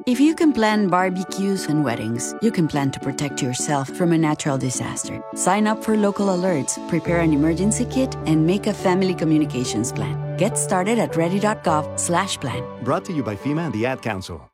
If you can plan barbecues and weddings, you can plan to protect yourself from a natural disaster. Sign up for local alerts, prepare an emergency kit, and make a family communications plan. Get started at ready.gov/plan. Brought to you by FEMA and the Ad Council.